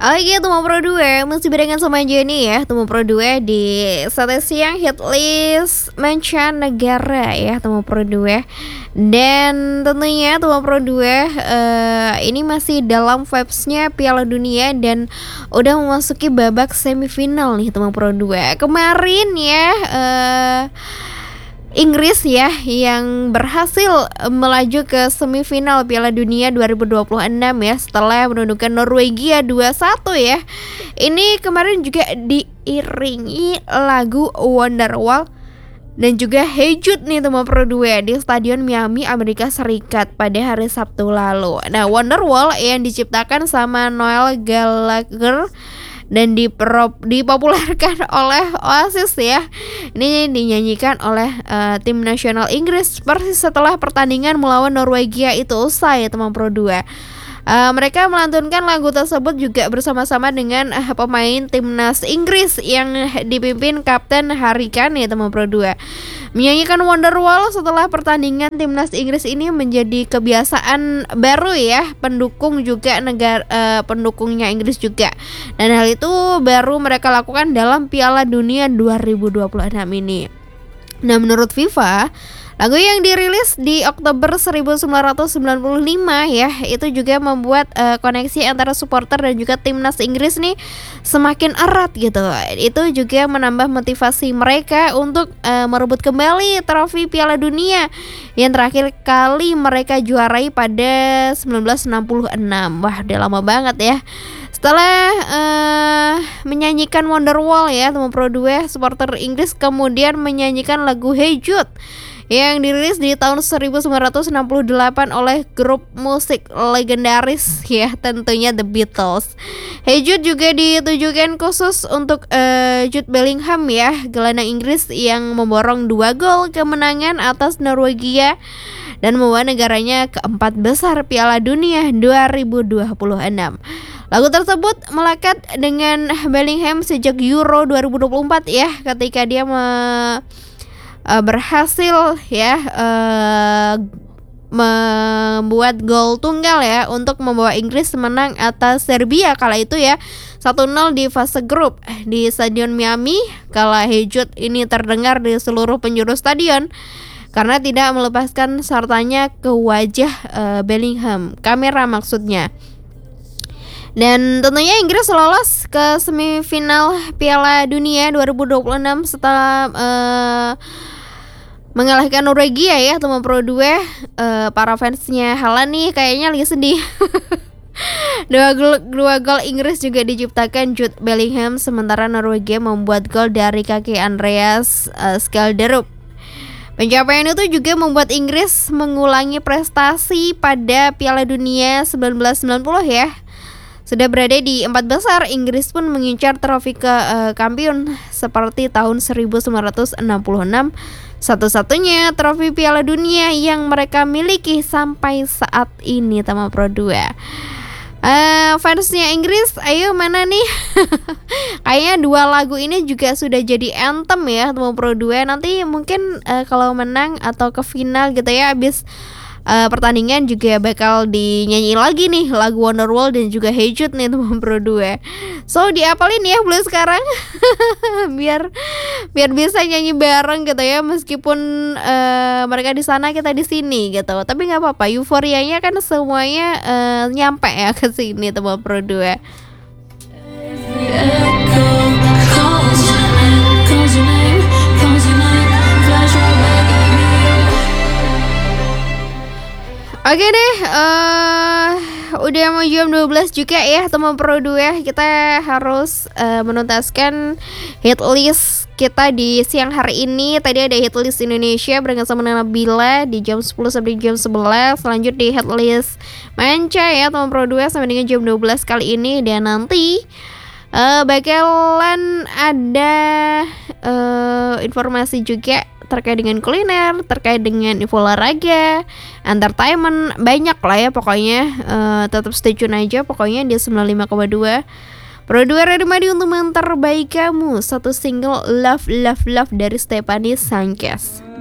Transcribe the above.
Oke, Temu Pro 2 masih barengan sama Jenny ya. Temu Pro 2 di Sate Siang Hit List Mancanegara ya, Temu Pro 2. Dan tentunya Temu Pro 2 ini masih dalam vibes-nya Piala Dunia dan udah memasuki babak semifinal nih Temu Pro 2. Kemarin ya Inggris ya yang berhasil melaju ke semifinal Piala Dunia 2026 ya setelah menundukkan Norwegia 2-1 ya. Ini kemarin juga diiringi lagu Wonderwall dan juga Hey Jude nih Temu Pro 2 di Stadion Miami, Amerika Serikat pada hari Sabtu lalu. Nah, Wonderwall yang diciptakan sama Noel Gallagher dan dipopulerkan oleh Oasis ya. Ini dinyanyikan oleh tim nasional Inggris persis setelah pertandingan melawan Norwegia itu usai Temu Pro 2. Mereka melantunkan lagu tersebut juga bersama-sama dengan pemain timnas Inggris yang dipimpin Kapten Harry Kane ya Temu Pro 2. Menyanyikan Wonderwall setelah pertandingan timnas Inggris ini menjadi kebiasaan baru ya, pendukung juga pendukungnya Inggris juga. Dan hal itu baru mereka lakukan dalam Piala Dunia 2026 ini. Nah, menurut FIFA, lagu yang dirilis di Oktober 1995 ya, itu juga membuat koneksi antara supporter dan juga timnas Inggris nih semakin erat gitu. Itu juga menambah motivasi mereka untuk merebut kembali trofi Piala Dunia yang terakhir kali mereka juarai pada 1966. Wah, udah lama banget ya. Setelah menyanyikan Wonderwall ya, Temu Pro 2, supporter Inggris kemudian menyanyikan lagu Hey Jude yang dirilis di tahun 1968 oleh grup musik legendaris ya, tentunya The Beatles. Hey Jude juga ditujukan khusus untuk Jude Bellingham ya, gelandang Inggris yang memborong 2 gol kemenangan atas Norwegia dan membawa negaranya keempat besar Piala Dunia 2026. Lagu tersebut melekat dengan Bellingham sejak Euro 2024 ya, ketika dia berhasil ya membuat gol tunggal ya untuk membawa Inggris menang atas Serbia kala itu ya 1-0 di fase grup di Stadion Miami. Kala Hey Jude ini terdengar di seluruh penjuru stadion karena tidak melepaskan sertanya ke wajah Bellingham, kamera maksudnya. Dan tentunya Inggris lolos ke semifinal Piala Dunia 2026 setelah mengalahkan Norwegia ya, Temu Pro 2. Para fansnya Haaland nih kayaknya lagi sedih. Dua gol Inggris juga diciptakan Jude Bellingham, sementara Norwegia membuat gol dari kaki Andreas Skjelderup. Pencapaian itu juga membuat Inggris mengulangi prestasi pada Piala Dunia 1990 ya. Sudah berada di 4 besar, Inggris pun mengincar trofi kampiun seperti tahun 1966, satu-satunya trofi Piala Dunia yang mereka miliki sampai saat ini Temu Pro 2. Fansnya Inggris, ayo mana nih? Kayaknya 2 lagu ini juga sudah jadi anthem ya Temu Pro 2. Nanti mungkin kalau menang atau ke final gitu ya, abis pertandingan juga bakal dinyanyi lagi nih lagu Wonderwall dan juga Hey Jude nih Temu Pro 2. So diapalin ya mulai sekarang biar bisa nyanyi bareng gitu ya, meskipun mereka di sana kita di sini gitu. Tapi nggak apa-apa, euforianya kan semuanya nyampe ya ke sini Temu Pro 2. Oke deh, udah mau jam 12 juga ya Temu Pro 2. Kita harus menuntaskan hit list kita di siang hari ini. Tadi ada hit list Indonesia barengan sama Nabila di jam 10 sampai jam 11. Lanjut di hit list Manca ya Temu Pro 2 sampai dengan jam 12 kali ini. Dan nanti bakalan ada informasi juga terkait dengan kuliner, terkait dengan info olahraga, entertainment, banyak lah ya pokoknya. Tetap stay tune aja pokoknya di 95,2 Pro 2 Radio untuk yang terbaik kamu. Satu single Love Love Love dari Stephanie Sanchez.